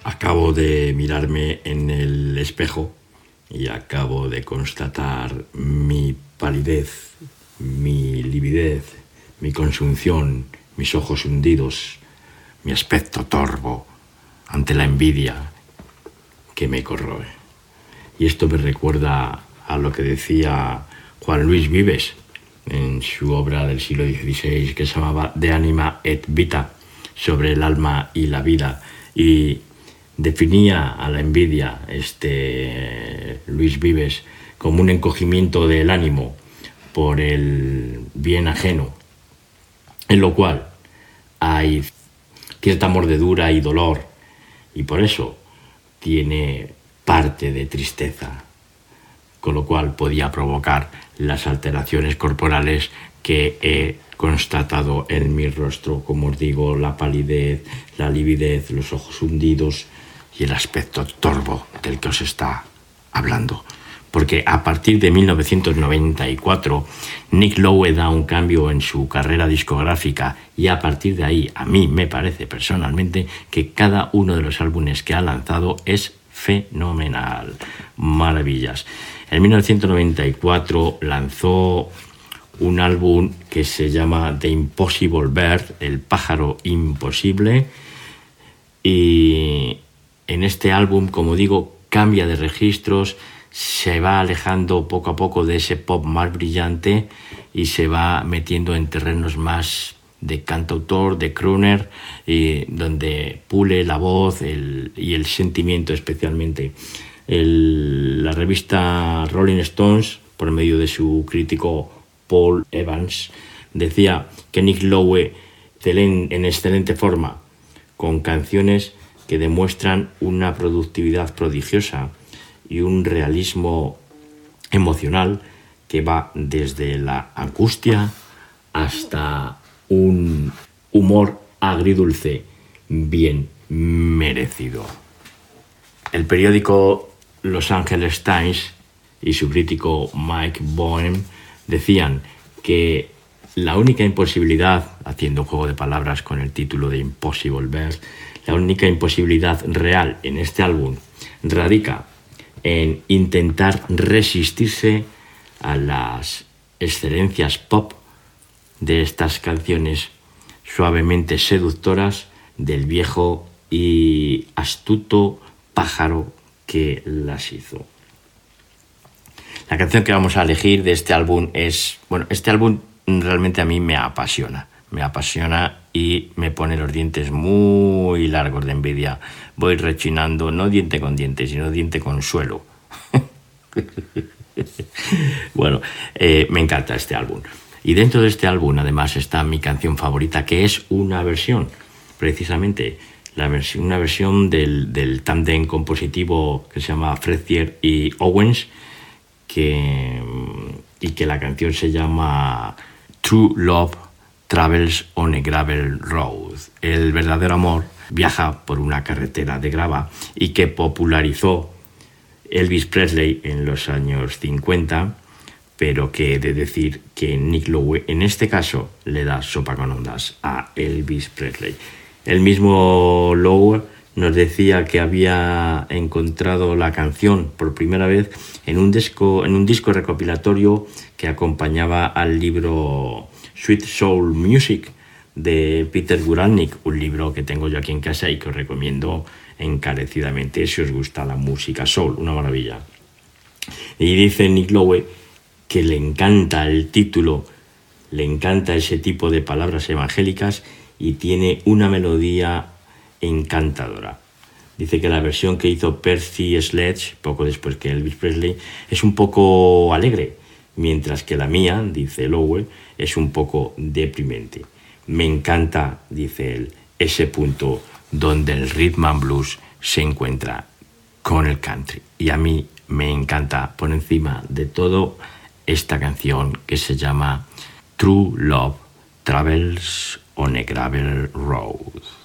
Acabo de mirarme en el espejo y acabo de constatar mi palidez, mi lividez, mi consunción, mis ojos hundidos, mi aspecto torvo ante la envidia que me corroe. Y esto me recuerda a lo que decía Juan Luis Vives en su obra del siglo XVI que se llamaba De Anima et Vita, sobre el alma y la vida, y definía a la envidia Luis Vives como un encogimiento del ánimo por el bien ajeno, en lo cual hay cierta mordedura y dolor, y por eso tiene parte de tristeza, con lo cual podía provocar las alteraciones corporales que he constatado en mi rostro, como os digo, la palidez, la lividez, los ojos hundidos y el aspecto torvo del que os está hablando. Porque a partir de 1994 Nick Lowe da un cambio en su carrera discográfica, y a partir de ahí, a mí me parece personalmente que cada uno de los álbumes que ha lanzado es fenomenal, maravillas. En 1994 lanzó un álbum que se llama The Impossible Bird, el pájaro imposible, y en este álbum, como digo, cambia de registros, se va alejando poco a poco de ese pop más brillante y se va metiendo en terrenos más de cantautor, de crooner, y donde pule la voz y el sentimiento especialmente. La revista Rolling Stones, por medio de su crítico Paul Evans, decía que Nick Lowe en excelente forma, con canciones que demuestran una productividad prodigiosa y un realismo emocional que va desde la angustia hasta un humor agridulce bien merecido. El periódico Los Angeles Times y su crítico Mike Boehm decían que la única imposibilidad, haciendo juego de palabras con el título de Impossible Bird, la única imposibilidad real en este álbum radica en intentar resistirse a las excelencias pop de estas canciones suavemente seductoras del viejo y astuto pájaro que las hizo. La canción que vamos a elegir de este álbum es... Bueno, este álbum realmente a mí me apasiona y me pone los dientes muy largos de envidia. Voy rechinando, no diente con diente, sino diente con suelo. Bueno, me encanta este álbum. Y dentro de este álbum, además, está mi canción favorita, que es una versión, precisamente, una versión del tándem compositivo que se llama Fresier y Owens, y que la canción se llama True Love Travels on a Gravel Road. El verdadero amor viaja por una carretera de grava, y que popularizó Elvis Presley en los años 50, pero que he de decir que Nick Lowe en este caso le da sopa con ondas a Elvis Presley. El mismo Lowe nos decía que había encontrado la canción por primera vez en un disco recopilatorio que acompañaba al libro Sweet Soul Music de Peter Guralnick, un libro que tengo yo aquí en casa y que os recomiendo encarecidamente si os gusta la música soul, una maravilla. Y dice Nick Lowe que le encanta el título, le encanta ese tipo de palabras evangélicas y tiene una melodía encantadora. Dice que la versión que hizo Percy Sledge, poco después que Elvis Presley, es un poco alegre, mientras que la mía, dice Lowe, es un poco deprimente. Me encanta, dice él, ese punto donde el rhythm and blues se encuentra con el country. Y a mí me encanta por encima de todo esta canción que se llama True Love Travels on a Gravel Road.